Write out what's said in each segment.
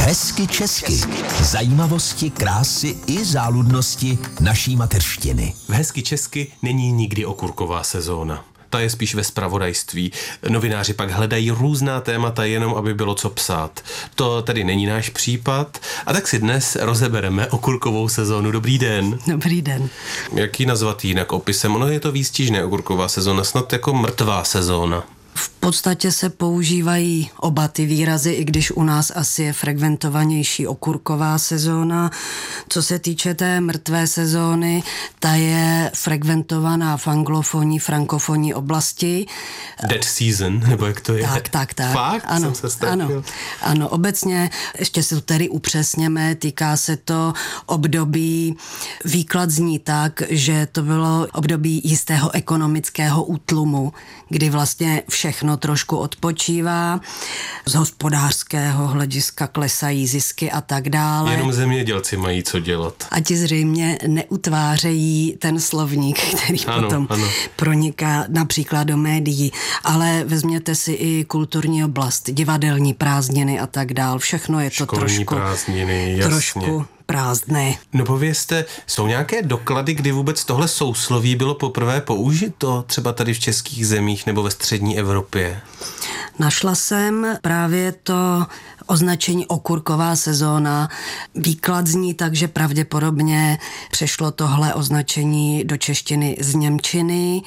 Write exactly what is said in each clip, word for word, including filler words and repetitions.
Hezky česky. Zajímavosti, krásy i záludnosti naší mateřštiny. V Hezky česky není nikdy okurková sezóna. Ta je spíš ve zpravodajství. Novináři pak hledají různá témata jenom, aby bylo co psát. To tedy není náš případ. A tak si dnes rozebereme okurkovou sezónu. Dobrý den. Dobrý den. Jak ji nazvat jinak opisem? Ono je to výstižné okurková sezóna, snad jako mrtvá sezóna. V podstatě se používají oba ty výrazy, i když u nás asi je frekventovanější okurková sezóna. Co se týče té mrtvé sezóny, ta je frekventovaná v anglofonní, frankofonní oblasti. Dead season, nebo jak to je? Tak, tak, tak. Fakt? Ano, Jsem se ano, ano, obecně, ještě se to tedy upřesněme, týká se to období, výklad zní tak, že to bylo období jistého ekonomického útlumu, kdy vlastně všechno trošku odpočívá, z hospodářského hlediska klesají zisky a tak dále. Jenom zemědělci mají co dělat. A ti zřejmě neutvářejí ten slovník, který ano, potom ano. proniká například do médií. Ale vezměte si i kulturní oblast, divadelní prázdniny a tak dál. Všechno je to Školní trošku, prázdniny, jasně. trošku prázdné. No povězte, jsou nějaké doklady, kdy vůbec tohle sousloví bylo poprvé použito, třeba tady v českých zemích nebo ve střední Evropě? Našla jsem právě to označení okurková sezóna. Výklad zní tak, že pravděpodobně přešlo tohle označení do češtiny z němčiny,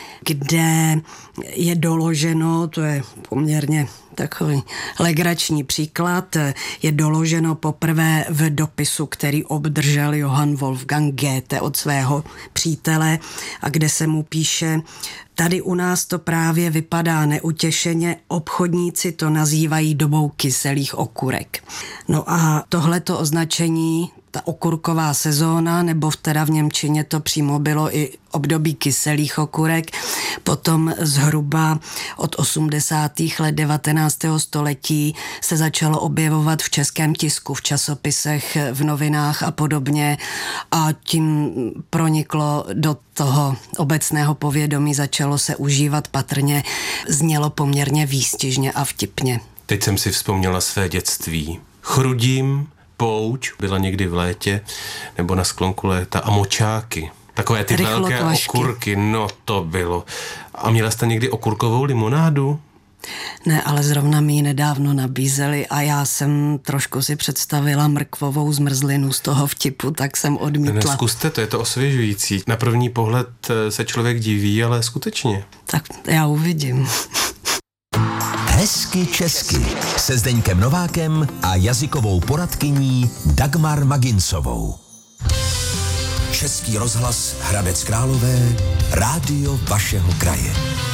kde je doloženo, to je poměrně takový legrační příklad, je doloženo poprvé v dopisu, který obdržel Johann Wolfgang Goethe od svého přítele a kde se mu píše: tady u nás to právě vypadá neutěšeně, obchodníci to nazývají dobou kyselých okurek. No a tohleto označení, ta okurková sezóna, nebo teda v němčině to přímo bylo i období kyselých okurek, potom zhruba od osmdesátých let devatenáctého století se začalo objevovat v českém tisku, v časopisech, v novinách a podobně a tím proniklo do toho obecného povědomí, začalo se užívat patrně, znělo poměrně výstižně a vtipně. Teď jsem si vzpomněla své dětství. Chrudím, pouč, byla někdy v létě, nebo na sklonku léta, a močáky. Takové ty velké okurky, no to bylo. A měla jste někdy okurkovou limonádu? Ne, ale zrovna mi ji nedávno nabízeli a já jsem trošku si představila mrkvovou zmrzlinu z toho vtipu, tak jsem odmítla. Ne, zkuste to, je to osvěžující. Na první pohled se člověk diví, ale skutečně. Tak já uvidím. Hezky česky se Zdeňkem Novákem a jazykovou poradkyní Dagmar Maginsovou. Český rozhlas Hradec Králové, rádio vašeho kraje.